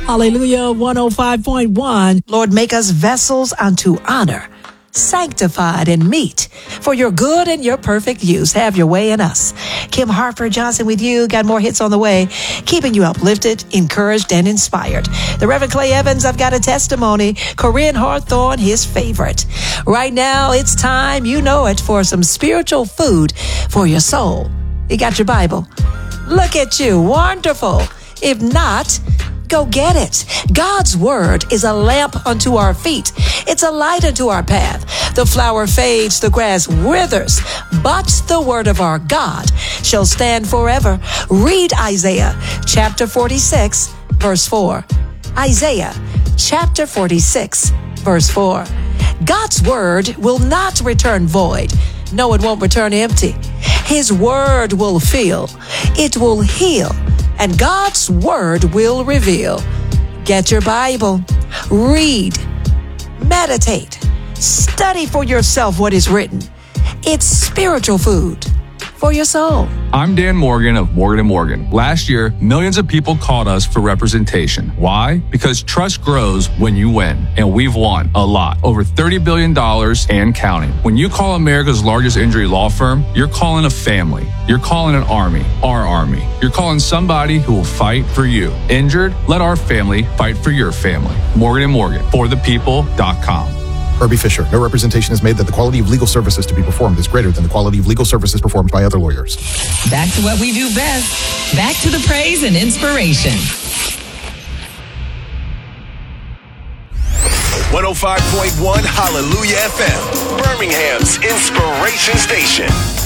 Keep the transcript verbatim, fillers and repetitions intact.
Hallelujah, one oh five point one. Lord, make us vessels unto honor, sanctified and meet for your good and your perfect use. Have your way in us. Kim Harper Johnson with you. Got more hits on the way, keeping you uplifted, encouraged, and inspired. The Reverend Clay Evans, I've got a testimony. Corinne Hawthorne, his favorite. Right now, it's time, you know it, for some spiritual food for your soul. You got your Bible? Look at you. Wonderful. If not, go get it. God's word is a lamp unto our feet. It's a light unto our path. The flower fades, the grass withers, but the word of our God shall stand forever. Read Isaiah chapter forty-six, verse four. Isaiah chapter forty-six, verse four. God's word will not return void. No, it won't return empty. His word will fill. It will heal. And God's word will reveal. Get your Bible. Read. Meditate. Study for yourself what is written. It's spiritual food for your soul. I'm Dan Morgan of Morgan and Morgan. Last year, millions of people called us for representation. Why? Because trust grows when you win, and we've won a lot. Over thirty billion dollars and counting. When you call America's largest injury law firm, you're calling a family. You're calling an army, our army. You're calling somebody who will fight for you. Injured? Let our family fight for your family. Morgan and Morgan, for the people dot com. Herbie Fisher. No representation is made that the quality of legal services to be performed is greater than the quality of legal services performed by other lawyers. Back to what we do best. Back to the praise and inspiration. one oh five point one Hallelujah F M, Birmingham's inspiration station.